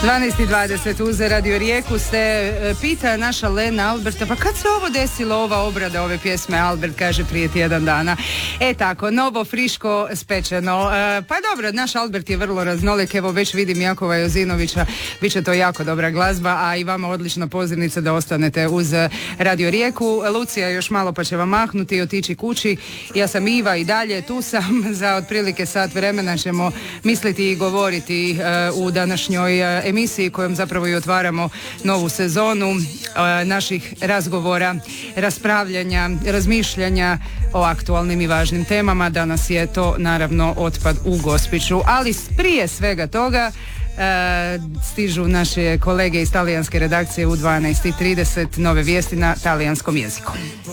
12:20 uz Radio Rijeku se pita naša Lena Alberta, pa kad se ovo desilo, ova obrada ove pjesme? Albert kaže prije tjedan dana. Tako, novo, friško, spečeno. Pa dobro, naš Albert je vrlo raznolik, evo već vidim Jakova Jozinovića, bit će to jako dobra glazba, a i vama odlična pozivnica da ostanete uz Radio Rijeku. Lucija još malo pa će vam mahnuti i otići kući. Ja sam Iva i dalje, tu sam, za otprilike sat vremena ćemo misliti i govoriti u današnjoj emisiji kojom zapravo i otvaramo novu sezonu naših razgovora, raspravljanja, razmišljanja o aktualnim i važnim temama. Danas je to naravno otpad u Gospiću, ali prije svega toga stižu naše kolege iz talijanske redakcije u 12:30 nove vijesti na talijanskom jeziku.